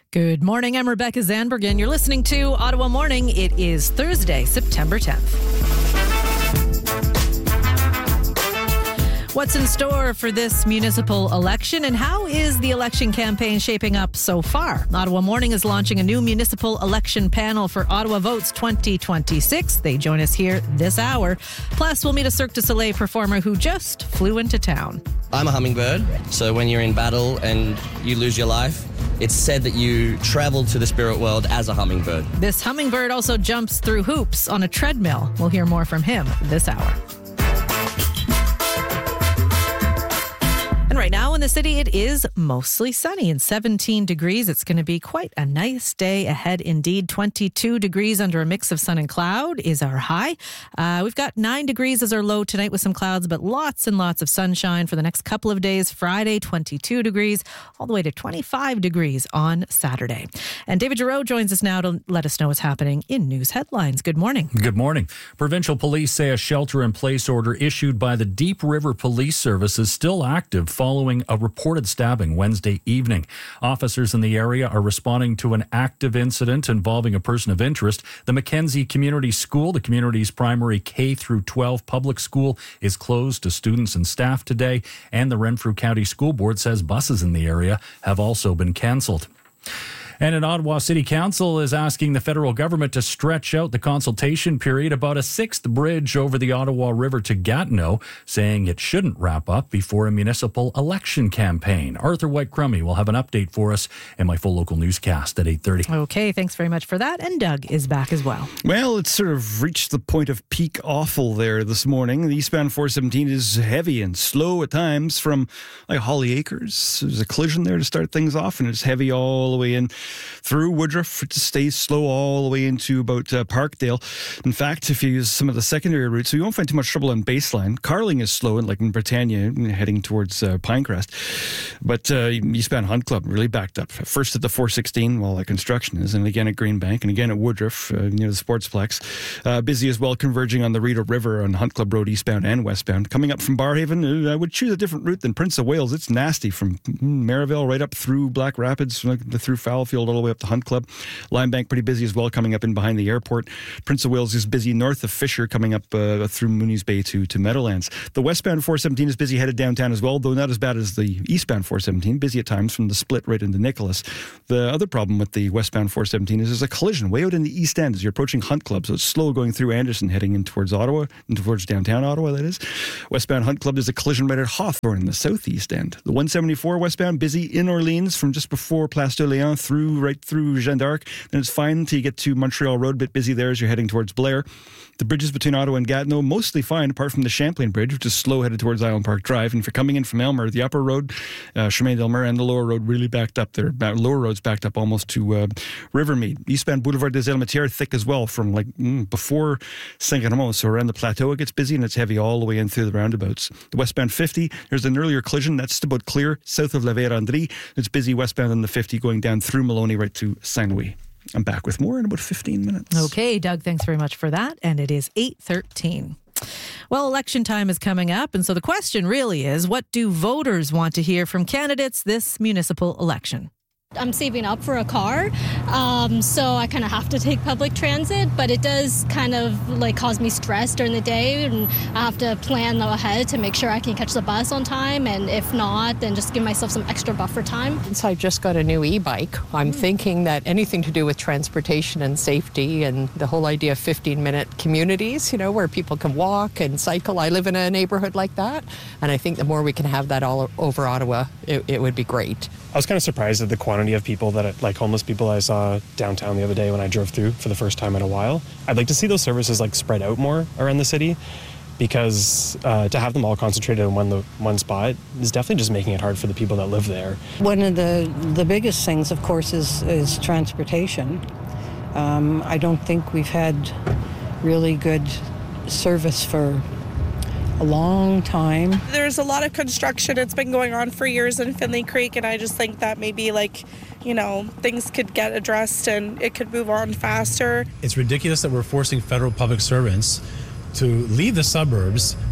Good morning. I'm Rebecca Zandbergen. You're listening to Ottawa Morning. It is Thursday, September 10th. What's in store for this municipal election, and how is the election campaign shaping up so far? Ottawa Morning is launching a new municipal election panel for Ottawa Votes 2026. They join us here this hour. Plus, we'll meet a Cirque du Soleil performer who just flew into town. I'm a hummingbird, so when you're in battle and you lose your life, it's said that you travel to the spirit world as a hummingbird. This hummingbird also jumps through hoops on a treadmill. We'll hear more from him this hour. And right now in the city, it is mostly sunny and 17 degrees. It's going to be quite a nice day ahead indeed. 22 degrees under a mix of sun and cloud is our high. We've got 9 degrees as our low tonight with some clouds, but lots and lots of sunshine for the next couple of days. Friday, 22 degrees, all the way to 25 degrees on Saturday. And David Giroux joins us now to let us know what's happening in news headlines. Good morning. Good morning. Provincial police say a shelter-in-place order issued by the Deep River Police Service is still active following a reported stabbing Wednesday evening. Officers in the area are responding to an active incident involving a person of interest. The Mackenzie Community School, the community's primary K through 12 public school, is closed to students and staff today, and the Renfrew County School Board says buses in the area have also been cancelled. And an Ottawa City Council is asking the federal government to stretch out the consultation period about a sixth bridge over the Ottawa River to Gatineau, saying it shouldn't wrap up before a municipal election campaign. Arthur White-Crummey will have an update for us in my full local newscast at 8:30. Okay, thanks very much for that. And Doug is back as well. Well, it's sort of reached the point of peak awful there this morning. The eastbound 417 is heavy and slow at times from Holly Acres. There's a collision there to start things off, and it's heavy all the way in through Woodruff. It stays slow all the way into about Parkdale. In fact, if you use some of the secondary routes, so you won't find too much trouble on Baseline. Carling is slow, like in Britannia, heading towards Pinecrest. But eastbound Hunt Club really backed up. First at the 416 while construction is, and again at Greenbank, and again at Woodruff near the Sportsplex. Busy as well, converging on the Rideau River on Hunt Club Road eastbound and westbound. Coming up from Barhaven, I would choose a different route than Prince of Wales. It's nasty from Maryville right up through Black Rapids, through Fallowfield, all the way up to Hunt Club. Limebank pretty busy as well, coming up in behind the airport. Prince of Wales is busy north of Fisher, coming up through Mooney's Bay to Meadowlands. The westbound 417 is busy headed downtown as well, though not as bad as the eastbound 417. Busy at times from the split right into Nicholas. The other problem with the westbound 417 is there's a collision way out in the east end as you're approaching Hunt Club, so it's slow going through Anderson, heading in towards Ottawa, and towards downtown Ottawa, that is. Westbound Hunt Club is a collision right at Hawthorne in the southeast end. The 174 westbound busy in Orleans from just before Place de Léon right through Jeanne d'Arc. Then it's fine until you get to Montreal Road, a bit busy there as you're heading towards Blair. The bridges between Ottawa and Gatineau, mostly fine, apart from the Champlain Bridge, which is slow headed towards Island Park Drive. And if you're coming in from Elmer, the upper road, Chemin d'Elmer, and the lower road really backed up there. Lower road's backed up almost to Rivermead. Eastbound Boulevard des Elmetières thick as well from before Saint-Ramon. So around the plateau it gets busy, and it's heavy all the way in through the roundabouts. The westbound 50, there's an earlier collision. That's about clear south of La Vérendrye. It's busy westbound on the 50 going down through Maloney right to Saint-Louis. I'm back with more in about 15 minutes. Okay, Doug, thanks very much for that. And it is 8:13. Well, election time is coming up, and so the question really is, what do voters want to hear from candidates this municipal election? I'm saving up for a car, so I kind of have to take public transit, but it does kind of cause me stress during the day, and I have to plan ahead to make sure I can catch the bus on time, and if not, then just give myself some extra buffer time. Since I just got a new e-bike, I'm thinking that anything to do with transportation and safety and the whole idea of 15-minute communities, where people can walk and cycle. I live in a neighborhood like that, and I think the more we can have that all over Ottawa, it would be great. I was kind of surprised at the quantity of people homeless people I saw downtown the other day when I drove through for the first time in a while. I'd like to see those services spread out more around the city, because to have them all concentrated in one spot is definitely just making it hard for the people that live there. One of the biggest things, of course, is transportation. I don't think we've had really good service for a long time. There's a lot of construction. It's been going on for years in Finley Creek, and I just think that maybe things could get addressed and it could move on faster. It's ridiculous that we're forcing federal public servants to leave the suburbs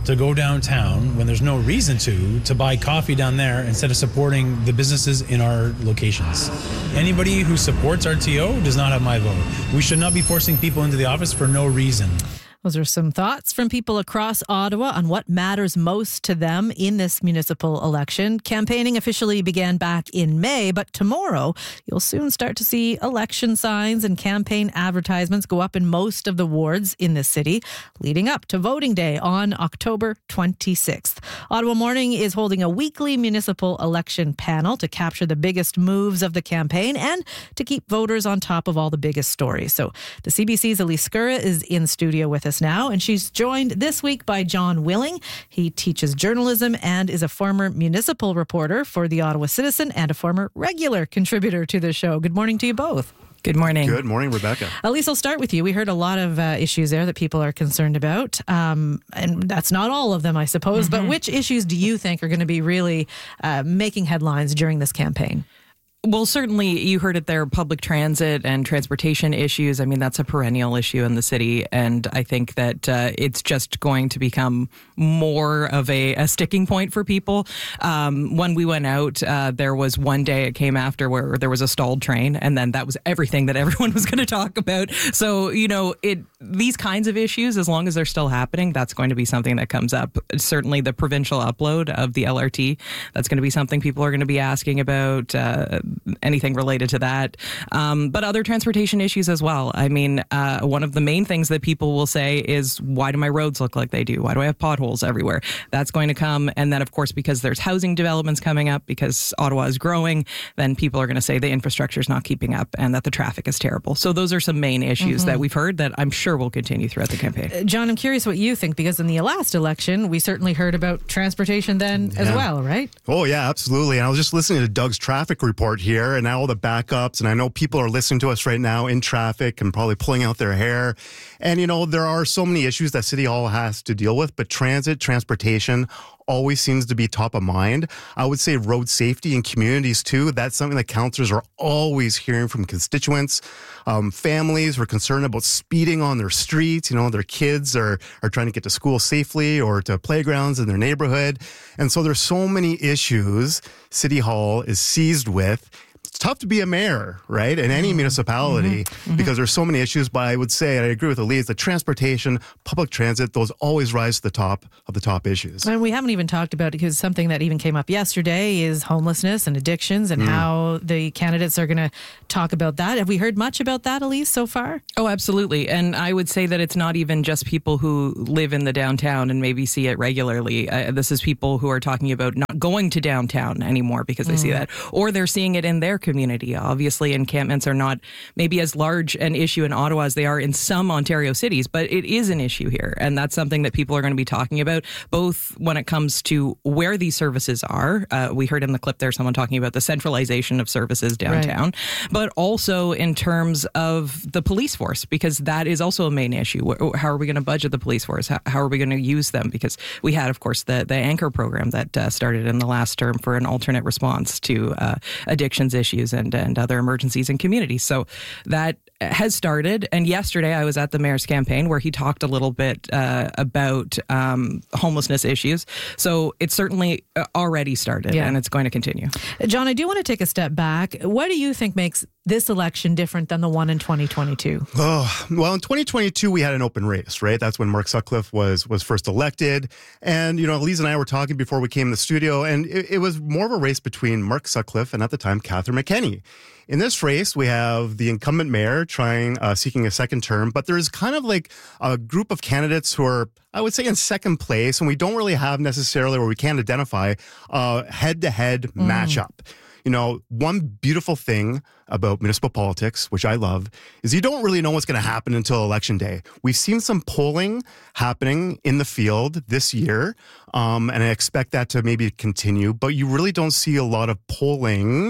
to go downtown when there's no reason to buy coffee down there instead of supporting the businesses in our locations. Anybody who supports RTO does not have my vote. We should not be forcing people into the office for no reason. Those are some thoughts from people across Ottawa on what matters most to them in this municipal election. Campaigning officially began back in May, but tomorrow you'll soon start to see election signs and campaign advertisements go up in most of the wards in the city, leading up to voting day on October 26th. Ottawa Morning is holding a weekly municipal election panel to capture the biggest moves of the campaign and to keep voters on top of all the biggest stories. So the CBC's Elise Scurra is in studio with us now, and she's joined this week by John Willing. He teaches journalism and is a former municipal reporter for the Ottawa Citizen and a former regular contributor to the show. Good morning to you both. Good morning. Good morning, Rebecca. Elise, I'll start with you. We heard a lot of issues there that people are concerned about, and that's not all of them, I suppose. But which issues do you think are going to be really making headlines during this campaign? Well, certainly you heard it there, public transit and transportation issues. I mean, that's a perennial issue in the city. And I think that it's just going to become more of a sticking point for people. When we went out, there was one day it came after where there was a stalled train. And then that was everything that everyone was going to talk about. So, you know, these kinds of issues, as long as they're still happening, that's going to be something that comes up. Certainly the provincial upload of the LRT, that's going to be something people are going to be asking about. Anything related to that. But other transportation issues as well. I mean, one of the main things that people will say is, why do my roads look like they do? Why do I have potholes everywhere? That's going to come. And then, of course, because there's housing developments coming up, because Ottawa is growing, then people are going to say the infrastructure is not keeping up and that the traffic is terrible. So those are some main issues that we've heard that I'm sure will continue throughout the campaign. John, I'm curious what you think, because in the last election, we certainly heard about transportation then as well, right? Oh, yeah, absolutely. And I was just listening to Doug's traffic report here and all the backups. And I know people are listening to us right now in traffic and probably pulling out their hair. And, you know, there are so many issues that City Hall has to deal with, but transportation always seems to be top of mind. I would say road safety in communities too. That's something that councillors are always hearing from constituents. Families who are concerned about speeding on their streets. You know, their kids are trying to get to school safely or to playgrounds in their neighborhood. And so there's so many issues City Hall is seized with. It's tough to be a mayor, right, in any municipality because there's so many issues. But I would say, and I agree with Elise, that transportation, public transit, those always rise to the top of the top issues. And we haven't even talked about, because something that even came up yesterday is homelessness and addictions and how the candidates are going to talk about that. Have we heard much about that, Elise, so far? Oh, absolutely. And I would say that it's not even just people who live in the downtown and maybe see it regularly. This is people who are talking about not going to downtown anymore because they see that, or they're seeing it in their community. Obviously, encampments are not maybe as large an issue in Ottawa as they are in some Ontario cities, but it is an issue here. And that's something that people are going to be talking about, both when it comes to where these services are. We heard in the clip there someone talking about the centralization of services downtown, but also in terms of the police force, because that is also a main issue. How are we going to budget the police force? How are we going to use them? Because we had, of course, the Anchor program that started in the last term for an alternate response to addictions issues and other emergencies in communities. So that has started. And yesterday I was at the mayor's campaign where he talked a little bit about homelessness issues. So it's certainly already started and it's going to continue. John, I do want to take a step back. What do you think makes this election different than the one in 2022? Oh, well, in 2022, we had an open race, right? That's when Mark Sutcliffe was first elected. And, you know, Elise and I were talking before we came in the studio, and it was more of a race between Mark Sutcliffe and, at the time, Catherine McKenney. In this race, we have the incumbent mayor seeking a second term, but there's kind of like a group of candidates who are, I would say, in second place, and we don't really have necessarily, or we can't identify, a head-to-head matchup. You know, one beautiful thing about municipal politics, which I love, is you don't really know what's going to happen until Election Day. We've seen some polling happening in the field this year, and I expect that to maybe continue, but you really don't see a lot of polling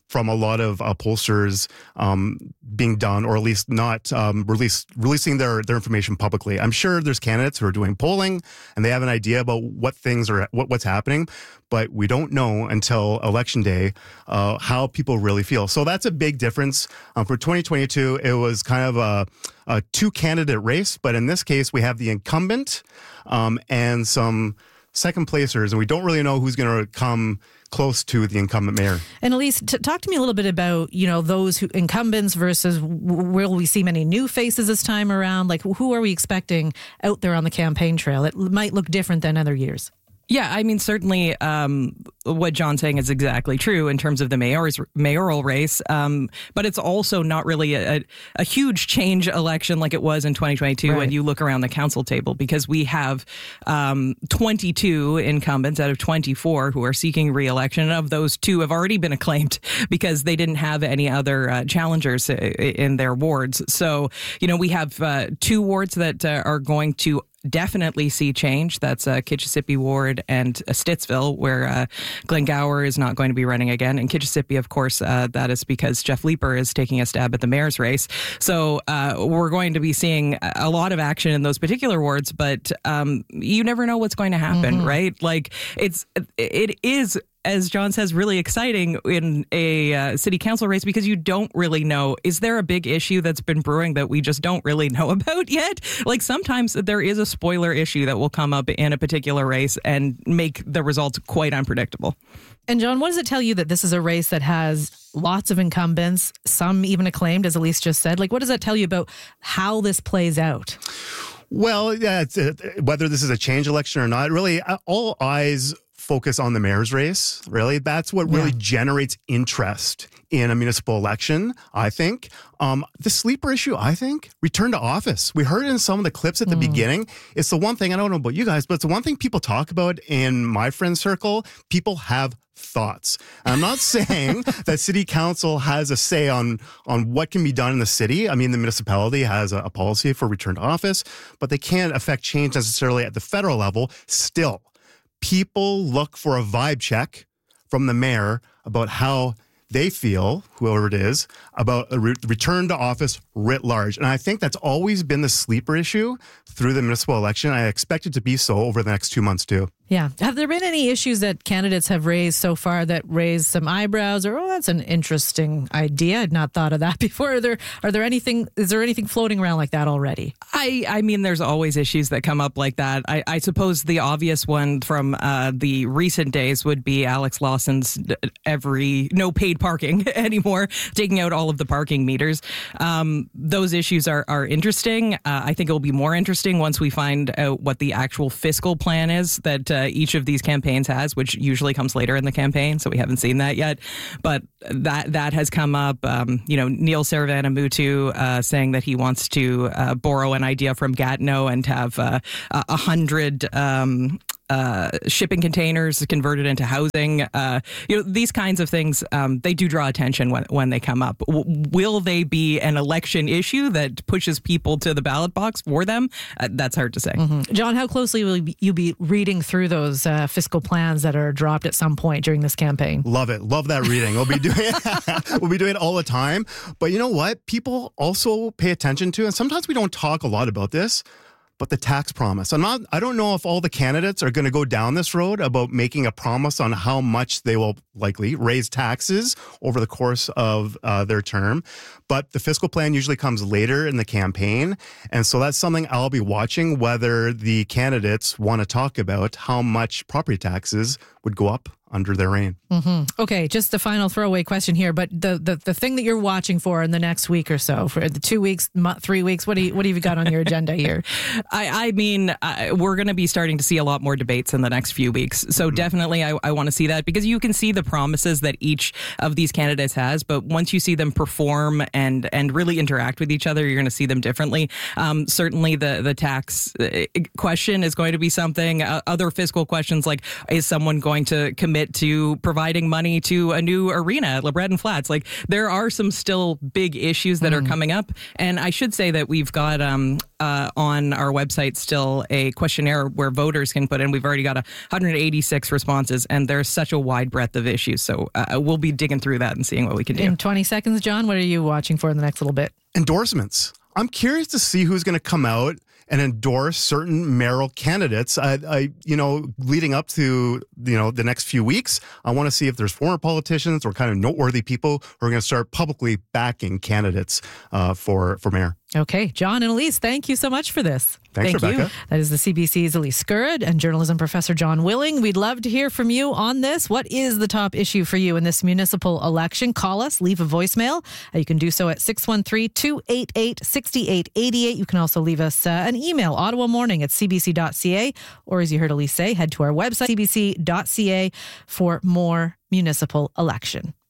from a lot of pollsters being done, or at least not releasing their information publicly. I'm sure there's candidates who are doing polling and they have an idea about what things are what's happening, but we don't know until election day how people really feel. So that's a big difference. For 2022, it was kind of a two-candidate race, but in this case, we have the incumbent and some second placers, and we don't really know who's going to come close to the incumbent mayor. And Elise, talk to me a little bit about, those who incumbents versus will we see many new faces this time around? Like, who are we expecting out there on the campaign trail? It might look different than other years. Yeah, I mean, certainly what John's saying is exactly true in terms of the mayoral race. But it's also not really a huge change election like it was in 2022 when you look around the council table, because we have 22 incumbents out of 24 who are seeking re-election. And of those, 2 have already been acclaimed because they didn't have any other challengers in their wards. So, we have 2 wards that are going to definitely see change. That's Kitchissippi Ward and Stittsville, where Glenn Gower is not going to be running again. And Kitchissippi, of course, that is because Jeff Leeper is taking a stab at the mayor's race. So we're going to be seeing a lot of action in those particular wards, but you never know what's going to happen, right? Like it is, as John says, really exciting in a city council race because you don't really know, is there a big issue that's been brewing that we just don't really know about yet? Like sometimes there is a spoiler issue that will come up in a particular race and make the results quite unpredictable. And John, what does it tell you that this is a race that has lots of incumbents, some even acclaimed, as Elise just said? Like, what does that tell you about how this plays out? Well, yeah, whether this is a change election or not, really, all eyes focus on the mayor's race, really. That's what really generates interest in a municipal election, I think. The sleeper issue, I think, return to office. We heard in some of the clips at the beginning. It's the one thing, I don't know about you guys, but it's the one thing people talk about in my friend circle. People have thoughts. And I'm not saying that city council has a say on what can be done in the city. I mean, the municipality has a policy for return to office, but they can't affect change necessarily at the federal level. Still, people look for a vibe check from the mayor about how they feel, whoever it is, about a return to office writ large. And I think that's always been the sleeper issue through the municipal election. I expect it to be so over the next 2 months too. Yeah. Have there been any issues that candidates have raised so far that raised some eyebrows or, that's an interesting idea? I'd not thought of that before. Is there anything floating around like that already? I mean, there's always issues that come up like that. I suppose the obvious one from the recent days would be Alex Lawson's no paid parking anymore, taking out all of the parking meters. Those issues are interesting. I think it will be more interesting once we find out what the actual fiscal plan is that each of these campaigns has, which usually comes later in the campaign, so we haven't seen that yet. But that has come up. Neil Saravanamuttu saying that he wants to borrow an idea from Gatineau and have 100 shipping containers converted into housing. These kinds of things, they do draw attention when they come up. Will they be an election issue that pushes people to the ballot box for them? That's hard to say. John, how closely will you be reading through those fiscal plans that are dropped at some point during this campaign? Love it. Love that reading. We'll be doing it all the time. But you know what? People also pay attention to, and sometimes we don't talk a lot about this, but the tax promise. I don't know if all the candidates are going to go down this road about making a promise on how much they will likely raise taxes over the course of their term. But the fiscal plan usually comes later in the campaign. And so that's something I'll be watching, whether the candidates want to talk about how much property taxes would go up under their reign. Okay, just the final throwaway question here, but the thing that you're watching for in the next week or so, for the 2 weeks, 3 weeks, what have you got on your agenda here? I mean, we're going to be starting to see a lot more debates in the next few weeks. So definitely I want to see that, because you can see the promises that each of these candidates has, but once you see them perform and really interact with each other, you're going to see them differently. Certainly the tax question is going to be something. Other fiscal questions like, is someone going to commit commit to providing money to a new arena at LeBreton Flats. Like, there are some still big issues that are coming up. And I should say that we've got on our website still a questionnaire where voters can put in. We've already got 186 responses, and there's such a wide breadth of issues. So we'll be digging through that and seeing what we can do. In 20 seconds, John, what are you watching for in the next little bit? Endorsements. I'm curious to see who's going to come out and endorse certain mayoral candidates. Leading up to, the next few weeks, I want to see if there's former politicians or kind of noteworthy people who are going to start publicly backing candidates for mayor. Okay, John and Elise, thank you so much for this. Thanks, Rebecca. You. That is the CBC's Elise Scurrid and journalism professor John Willing. We'd love to hear from you on this. What is the top issue for you in this municipal election? Call us, leave a voicemail. You can do so at 613-288-6888. You can also leave us an email, ottawamorning@cbc.ca, or as you heard Elise say, head to our website, cbc.ca, for more municipal election.